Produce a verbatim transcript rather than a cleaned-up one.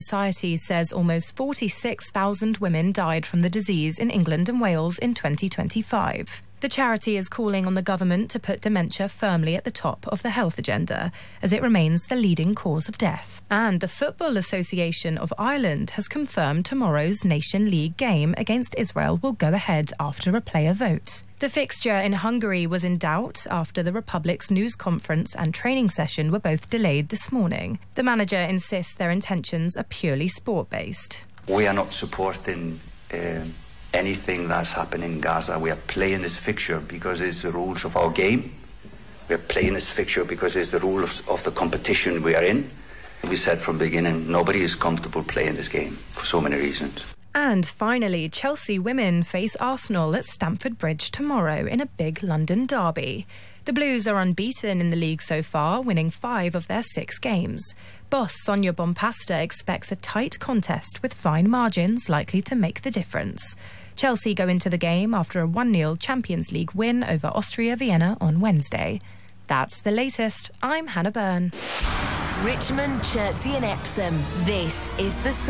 Society says almost forty-six thousand women died from the disease in England and Wales in twenty twenty-five. The charity is calling on the government to put dementia firmly at the top of the health agenda, as it remains the leading cause of death. And the Football Association of Ireland has confirmed tomorrow's Nation League game against Israel will go ahead after a player vote. The fixture in Hungary was in doubt after the Republic's news conference and training session were both delayed this morning. The manager insists their intentions are purely sport-based. We are not supporting Uh... anything that's happening in Gaza. We are playing this fixture because it's the rules of our game. We are playing this fixture because it's the rules of, of the competition we are in. We said from the beginning, nobody is comfortable playing this game for so many reasons. And finally, Chelsea women face Arsenal at Stamford Bridge tomorrow in a big London derby. The Blues are unbeaten in the league so far, winning five of their six games. Boss Sonia Bompasta expects a tight contest with fine margins likely to make the difference. Chelsea go into the game after a one nil Champions League win over Austria Vienna on Wednesday. That's the latest. I'm Hannah Byrne. Richmond, Chertsey and Epsom. This is the